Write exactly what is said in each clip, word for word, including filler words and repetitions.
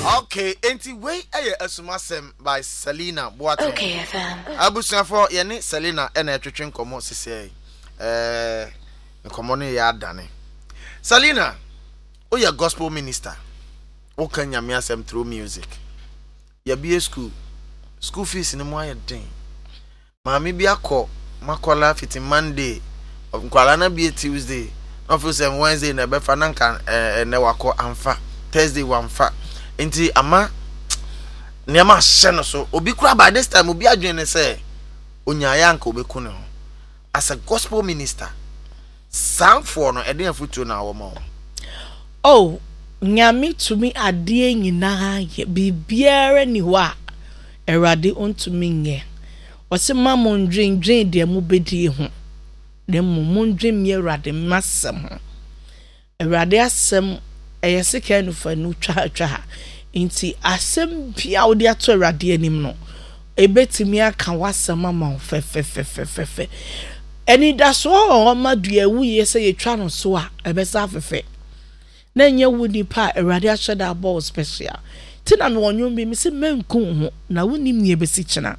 Okay, enti we eye asumasem by Selena Boateng. Okay, F M. Abusuafo ye ne Selena e na etwetwe nkomo sese eh nkomo no ya adane. Selena, o ya gospel minister. O kan nyame asem through music. Ya bi school. School fees ni mo aye den. Maami bi akọ makola fiti Monday, nkwala na bi Tuesday. No feel say Wednesday na be fa na nka eh ne wakọ amfa. Thursday wamfa. Enti ama niama hye no so obi kura by this time obi adwene say onyaya nka obeku ne ho as a gospel minister sang for no eden afutuo na wo ma. Oh, nyame tumi ade nyina ye bibiara ni ho a erade ontumi nye wose mamon dwen dwen de mu bedi ho de mu mon dwen mi erade masem ho erade asem eyese kan fa no twa twa inti asem bia odi ato erade anim no ebetimi aka wasem ama fe fe fe fe fe fe eni da so o madua wuye se ye twa no so a ebesa fefe na nya wudi pa erade ahweda ball special tina no onwom bi mi se menku ho na wonim ne ebesi kina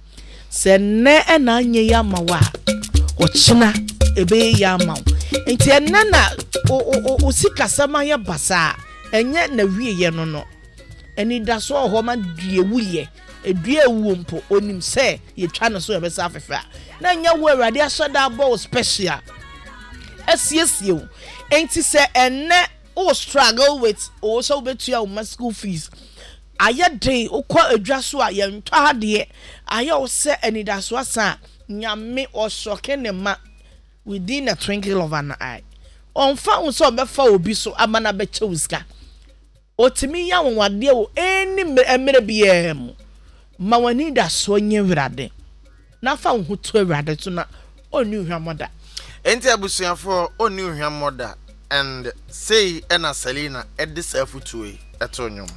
se ne na anya ya mawa o kina ebe ya maw enti enna na o o o sikasama ya basa enye na wiye no no eni da so ho ma due wuye edue ewu mpo onim se ye twa no so ebesa afefa na nya wo awurade ahweda ball special asiesie enti se enne o struggle with o so betua o school fees aya dey okwa adwa so a ye ntwa hade aya o se eni da so asa nyame o shoke ne ma within a twinkle of an eye on fa un so be fa obi so amana be chewuska otimi ya wonwade o eni emere biye mu ma wani da so nye wrade na fa hu to wrade to na oni hwamoda Enti abusuafo oni hwamoda and say ena Selena edisa futuwe eto nyom.